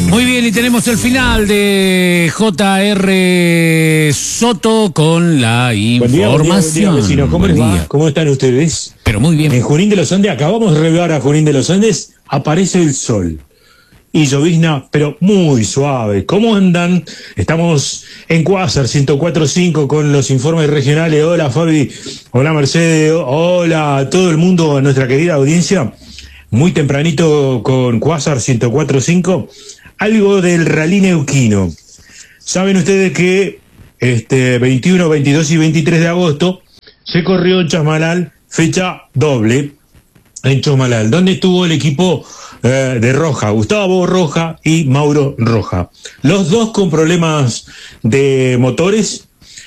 Muy bien, y tenemos el final de J.R. Soto con la información. Buen día, ¿cómo les va? ¿Cómo están ustedes? Pero muy bien. En Junín de los Andes, acabamos de revelar a Junín de los Andes, aparece el sol. Y llovizna, pero muy suave. ¿Cómo andan? Estamos en Quasar 104.5 con los informes regionales. Hola Fabi, hola Mercedes, hola a todo el mundo, a nuestra querida audiencia. Muy tempranito con Quasar 104.5. Algo del Rally Neuquino. Saben ustedes que 21, 22 y 23 de agosto se corrió en Chosmalal, fecha doble en Chosmalal, donde estuvo el equipo de Roja, Gustavo Roja y Mauro Roja. Los dos con problemas de motores.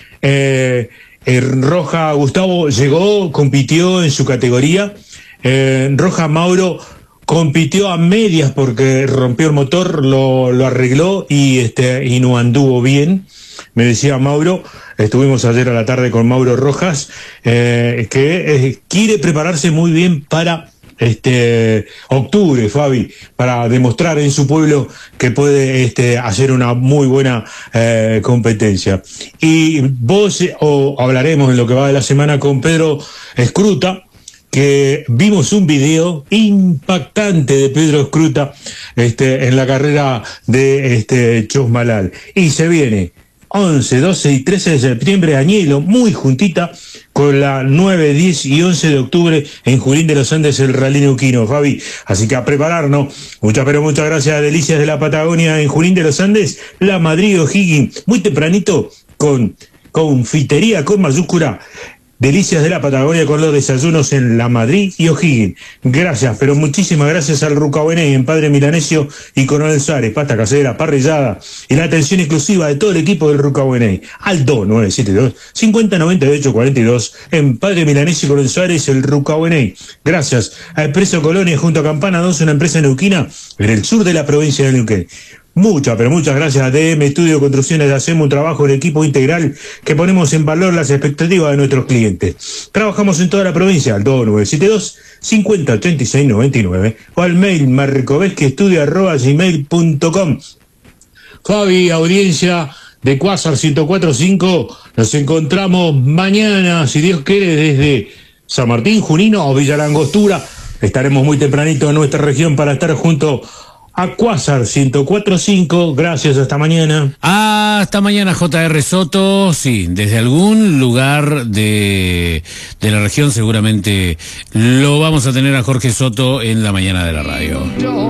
Roja Gustavo llegó, compitió en su categoría. Roja Mauro compitió a medias porque rompió el motor, lo arregló y no anduvo bien. Me decía Mauro, estuvimos ayer a la tarde con Mauro Rojas, que quiere prepararse muy bien para octubre, Fabi, para demostrar en su pueblo que puede hacer una muy buena competencia. Y vos hablaremos en lo que va de la semana con Pedro Escruta, que vimos un video impactante de Pedro Escruta en la carrera de Chosmalal. Y se viene 11, 12 y 13 de septiembre, Añelo, muy juntita, con la 9, 10 y 11 de octubre en Junín de los Andes, el Rally Neuquino, Fabi. Así que a prepararnos. Muchas gracias a Delicias de la Patagonia en Junín de los Andes, la Madrid O'Higgins, muy tempranito, con confitería con mayúscula. Delicias de la Patagonia con los desayunos en La Madrid y O'Higgins. Gracias, pero muchísimas gracias al Rucabueney en Padre Milanesio y Coronel Suárez, pasta casera, parrillada y la atención exclusiva de todo el equipo del Rucabueney. Al 2972-5098-42 en Padre Milanesio y Coronel Suárez, el Rucabueney. Gracias a Expreso Colonia junto a Campana 2, una empresa neuquina en el sur de la provincia de Neuquén. Muchas gracias a DM Estudio Construcciones. Hacemos un trabajo en equipo integral que ponemos en valor las expectativas de nuestros clientes. Trabajamos en toda la provincia al 2972-508699 o al mail marcovesqueestudio@gmail.com. Fabi, audiencia de Quasar 104.5, nos encontramos mañana, si Dios quiere, desde San Martín, Junino o Villa Langostura. Estaremos muy tempranito en nuestra región para estar junto a Quasar 104.5, gracias, hasta mañana. Hasta mañana, J.R. Soto. Sí, desde algún lugar de la región seguramente lo vamos a tener a Jorge Soto en la mañana de la radio.